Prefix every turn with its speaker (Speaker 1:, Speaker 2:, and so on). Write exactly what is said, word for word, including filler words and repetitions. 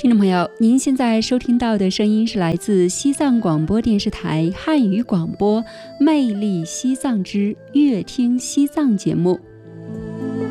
Speaker 1: 听众朋友，您现在收听到的声音是来自西藏广播电视台汉语广播《魅力西藏之乐听西藏》节目，